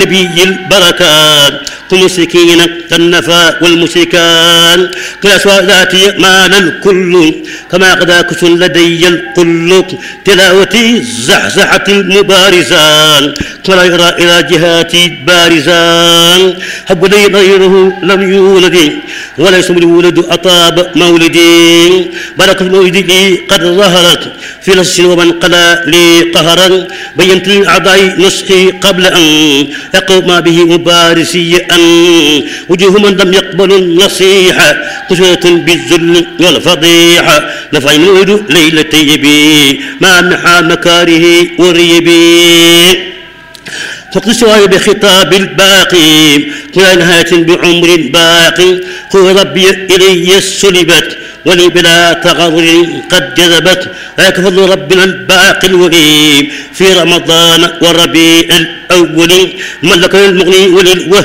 نبي البركات كمسكين كالنفا والمشركان كالأسواء ذاتي مال الكل كما قد أكس لدي القل تلاوتي زحزحة المبارزان ولا يرى إلى جهاتي بارزان حب لي غيره لم يولد وليس الولد أطاب مولدي بركة مولدي لي قد ظهرت في نص ومن قلى لي قهرا بينت للأعضاء نسخي قبل أن يقوم به مبارسي أن وجوه من لم يقبلوا النصيحة قسوة بالذل والفضيحة نفع المولد ليلتي بي مع محا مكاره وريبي فقد سواي بخطاب الباقي كل نهاية بعمر باقي قل ربي إلي سلبت ولي بلا تغرر قد جذبت ذاك فضل ربنا الباقي الولي في رمضان والربيع الأول ملك المغني وللوهب